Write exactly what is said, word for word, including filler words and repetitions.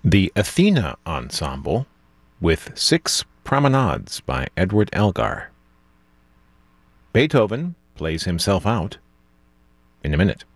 The Athena Ensemble with Six Promenades by Edward Elgar. Beethoven plays himself out in a minute.